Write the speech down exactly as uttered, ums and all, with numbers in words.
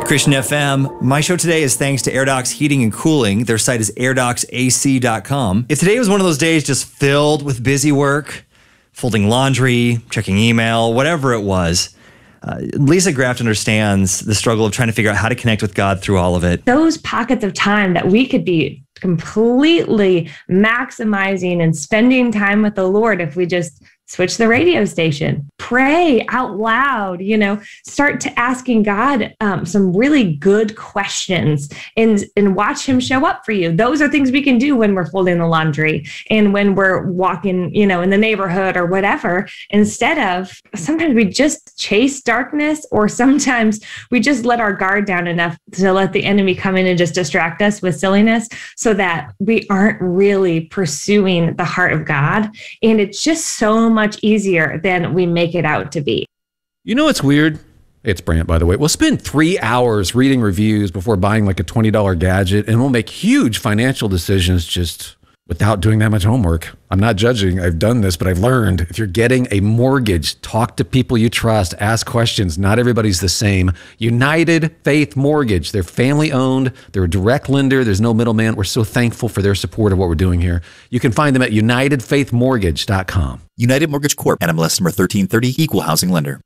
Christian F M. My show today is thanks to AirDocs Heating and Cooling. Their site is air docs A C dot com. If today was one of those days just filled with busy work, folding laundry, checking email, whatever it was, uh, Lisa Graft understands the struggle of trying to figure out how to connect with God through all of it. Those pockets of time that we could be completely maximizing and spending time with the Lord if we just switch the radio station, pray out loud, you know, start to asking God um, some really good questions and, and watch him show up for you. Those are things we can do when we're folding the laundry and when we're walking, you know, in the neighborhood or whatever, instead of sometimes we just chase darkness, or sometimes we just let our guard down enough to let the enemy come in and just distract us with silliness so that we aren't really pursuing the heart of God. And it's just so much easier than we make it out to be. You know what's weird? It's Brant, by the way. We'll spend three hours reading reviews before buying like a twenty dollar gadget, and we'll make huge financial decisions just without doing that much homework. I'm not judging. I've done this, but I've learned if you're getting a mortgage, talk to people you trust, ask questions. Not everybody's the same. United Faith Mortgage. They're family owned. They're a direct lender. There's no middleman. We're so thankful for their support of what we're doing here. You can find them at united faith mortgage dot com. United Mortgage Corp. N M L S number thirteen thirty, Equal Housing Lender.